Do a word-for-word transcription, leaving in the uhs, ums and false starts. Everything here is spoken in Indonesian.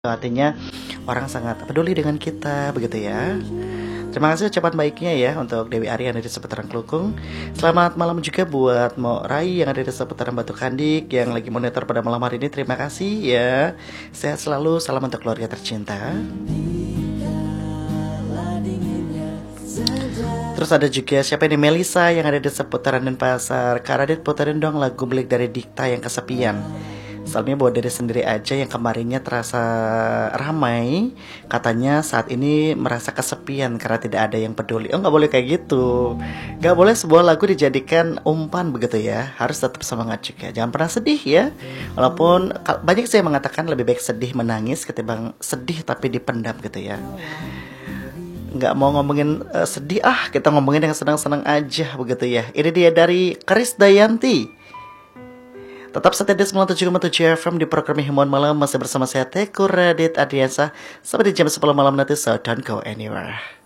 Artinya orang sangat peduli dengan kita, begitu ya. Terima kasih ucapan baiknya ya untuk Dewi Ari yang ada di seputaran Kelukung. Selamat malam juga buat Mo Rai yang ada di seputaran Batu Kandik yang lagi monitor pada malam hari ini. Terima kasih ya. Sehat selalu, salam untuk keluarga tercinta. Terus ada juga siapa ini, Melisa yang ada di seputaran Denpasar. Kak Radit puterin dong lagu Belik dari Dikta yang Kesepian. Soalnya buat diri sendiri aja yang kemarinnya terasa ramai, katanya saat ini merasa kesepian karena tidak ada yang peduli. Oh, nggak boleh kayak gitu. Nggak boleh sebuah lagu dijadikan umpan begitu ya. Harus tetap semangat juga. Jangan pernah sedih ya. Walaupun banyak saya mengatakan lebih baik sedih menangis ketimbang sedih tapi dipendam gitu ya. Nggak mau ngomongin uh, sedih, ah kita ngomongin yang senang-senang aja begitu ya. Ini dia dari Kris Dayanti. Tetap setia di sembilan puluh tujuh koma tujuh F M di program Himbauan Malam. Masih bersama saya Teguh Radit Adiansa. Sampai di jam sepuluh malam nanti, so don't go anywhere.